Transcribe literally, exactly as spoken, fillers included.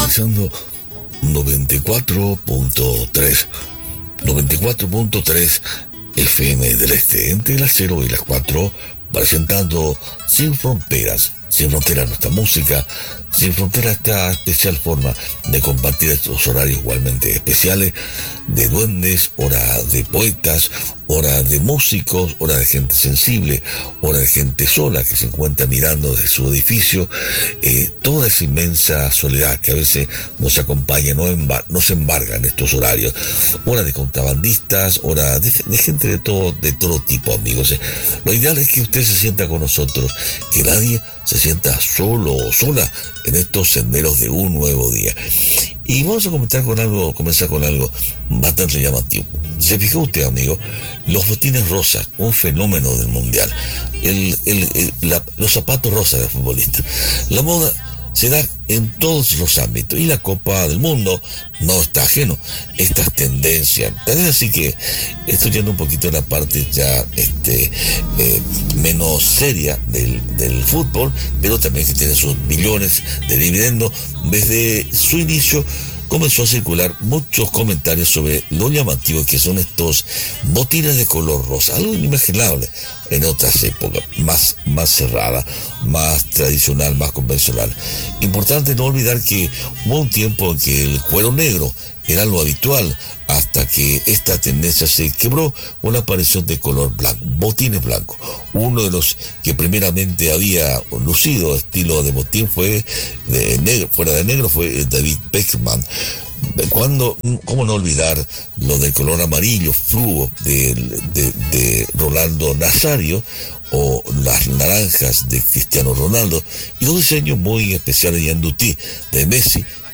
sintonizando noventa y cuatro punto tres. noventa y cuatro punto tres F M del Este, entre las cero y las cuatro, presentando Sin Fronteras. Sin Fronteras nuestra música, Sin Fronteras esta especial forma de compartir estos horarios igualmente especiales, de duendes, hora de poetas, hora de músicos, hora de gente sensible, hora de gente sola que se encuentra mirando desde su edificio, eh, toda esa inmensa soledad que a veces nos acompaña, no embar- nos embarga en estos horarios, hora de contrabandistas, hora de, de gente de todo, de todo tipo, amigos. Eh, Lo ideal es que usted se sienta con nosotros, que nadie se sienta solo o sola en estos senderos de un nuevo día. Y vamos a comenzar con algo, comenzar con algo bastante llamativo. ¿Se fijó usted, amigo? Los botines rosas, un fenómeno del mundial. El, el, el, la, los zapatos rosas del futbolista. La moda se da en todos los ámbitos y la Copa del Mundo no está ajeno a estas tendencias. Tal vez así que estoy yendo un poquito en la parte ya este, eh, menos seria del, del fútbol, pero también que tiene sus millones de dividendos. Desde su inicio comenzó a circular muchos comentarios sobre lo llamativo que son estos botines de color rosa, algo inimaginable en otras épocas, más, más cerrada, más tradicional, más convencional. Importante no olvidar que hubo un tiempo en que el cuero negro era lo habitual, hasta que esta tendencia se quebró con la aparición de color blanco, botines blancos. Uno de los que primeramente había lucido estilo de botín fue de negro, fuera de negro, fue David Beckham. Cuando, ¿cómo no olvidar lo del color amarillo fluo de, de, de Rolando Nazario, o las naranjas de Cristiano Ronaldo, y los diseños muy especiales de Andutí de Messi,